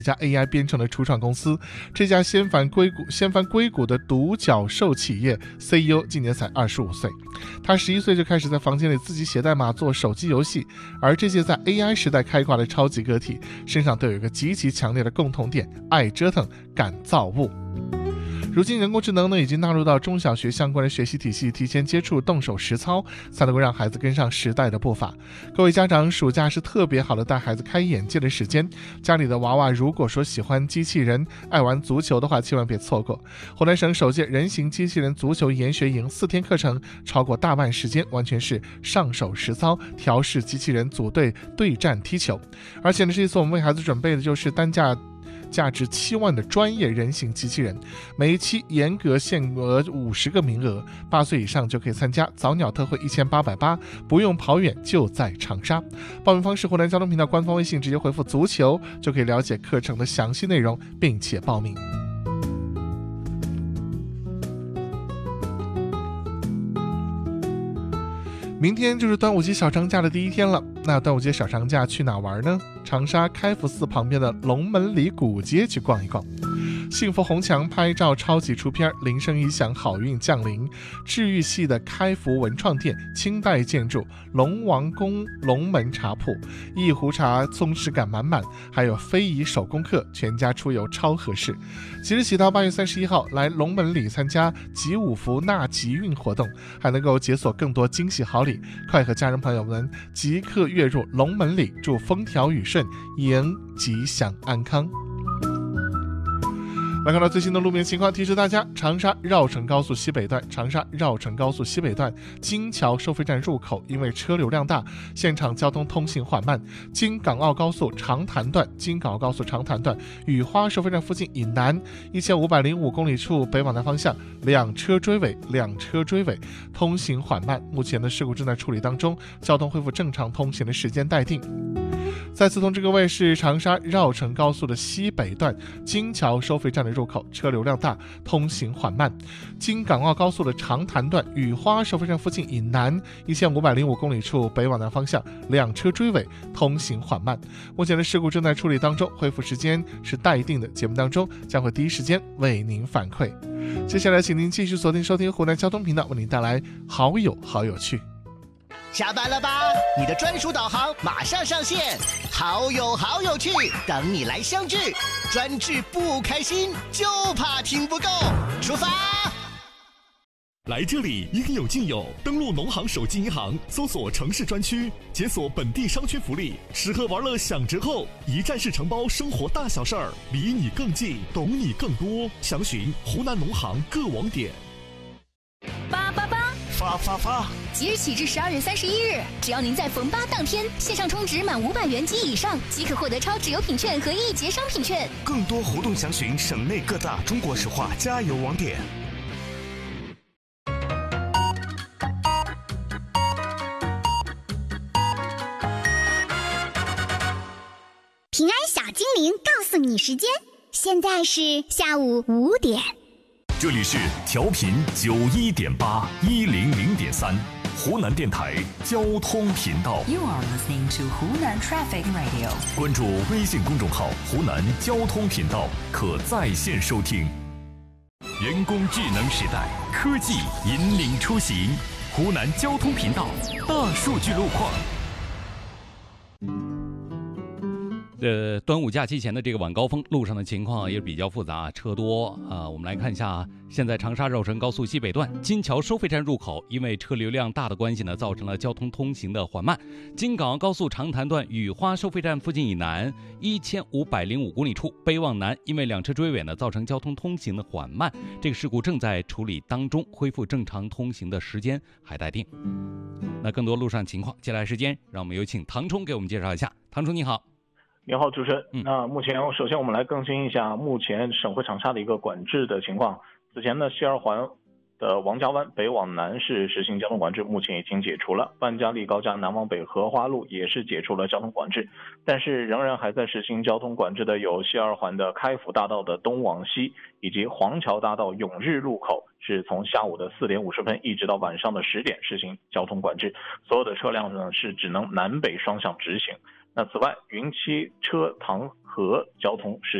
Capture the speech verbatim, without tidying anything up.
一家 A I 编程的初创公司，这家掀翻硅谷、掀翻硅谷的独角兽企业 C E O 今年才二十五岁，他十一岁就开始在房间里自己写代码做手机游戏，而这些在 A I 时代开挂的超级个体，身上都有一个极其强烈的共同点：爱折腾，敢造物。如今人工智能呢已经纳入到中小学相关的学习体系，提前接触动手实操，才能够让孩子跟上时代的步伐。各位家长，暑假是特别好的带孩子开眼界的时间，家里的娃娃如果说喜欢机器人、爱玩足球的话，千万别错过。湖南省首届人形机器人足球研学营四天课程，超过大半时间完全是上手实操，调试机器人组队对战踢球。而且呢，这一次我们为孩子准备的就是单价价值七万的专业人形机器人，每一期严格限额五十个名额，八岁以上就可以参加。早鸟特惠一千八百八，不用跑远，就在长沙。报名方式：湖南交通频道官方微信直接回复足球，就可以了解课程的详细内容，并且报名。明天就是端午节小长假的第一天了，那端午节小长假去哪玩呢？长沙开福寺旁边的龙门里古街去逛一逛。幸福红墙拍照超级出片，铃声一响好运降临。治愈系的开福文创店，清代建筑，龙王宫龙门茶铺，一壶茶松弛感满满，还有非遗手工课，全家出游超合适。即日起到八月三十一号，来龙门里参加集五福纳吉运活动，还能够解锁更多惊喜好礼。快和家人朋友们即刻跃入龙门里，祝风调雨顺，迎吉祥安康。来看到最新的路面情况，提示大家，长沙绕城高速西北段，长沙绕城高速西北段金桥收费站入口因为车流量大，现场交通通行缓慢。京港澳高速长潭段，京港澳高速长潭段雨花收费站附近以南一千五百零五公里处北往南方向，两车追尾，两车追尾，通行缓慢。目前的事故正在处理当中，交通恢复正常通行的时间待定。再次通知各位，是长沙绕城高速的西北段金桥收费站的入口，车流量大，通行缓慢。京港澳高速的长潭段雨花收费站附近以南一千五百零五公里处北往南方向，两车追尾，通行缓慢。目前的事故正在处理当中，恢复时间是待定的，节目当中将会第一时间为您反馈。接下来请您继续锁定收听湖南交通频道，为您带来好友好有趣。 下班了吧？你的专属导航马上上线，好友好有趣，等你来相聚。专治不开心，就怕听不够。出发！ 来这里应有尽有，登录农行手机银行，搜索城市专区，解锁本地商圈福利，吃喝玩乐享折扣，一站式承包生活大小事儿，离你更近，懂你更多。详询湖南农行各网点。 八八八。 发发发！ 即日起至十二月三十一日，只要您在逢八当天线上充值满五百元及以上，即可获得超值有品券和一节商品券。 更多活动详询省内各大中国石化加油网点。 平安小精灵告诉你时间，现在是下午五点。 这里是调频九一点八一零零点三，湖南电台交通频道。 You are listening to Hunan Traffic Radio。 关注微信公众号“湖南交通频道”，可在线收听。人工智能时代，科技引领出行。湖南交通频道大数据路况。 呃，端午假期前的这个晚高峰，路上的情况也比较复杂，车多啊、呃。我们来看一下，现在长沙绕城高速西北段金桥收费站入口，因为车流量大的关系呢，造成了交通通行的缓慢。京港澳高速长潭段雨花收费站附近以南一千五百零五公里处北往南，因为两车追尾呢，造成交通通行的缓慢。这个事故正在处理当中，恢复正常通行的时间还待定。那更多路上情况，接下来时间让我们有请唐冲给我们介绍一下。唐冲你好。 你好，主持人。 嗯、 那目前，首先我们来更新一下目前省会长沙的一个管制的情况。此前呢，西二环的王家湾北往南是实行交通管制，目前已经解除了。万家丽高架南往北荷花路也是解除了交通管制，但是仍然还在实行交通管制的有西二环的开福大道的东往西，以及黄桥大道永日路口，是从下午的四点五十分一直到晚上的十点实行交通管制，所有的车辆呢是只能南北双向直行。那此外，云栖车塘和交通实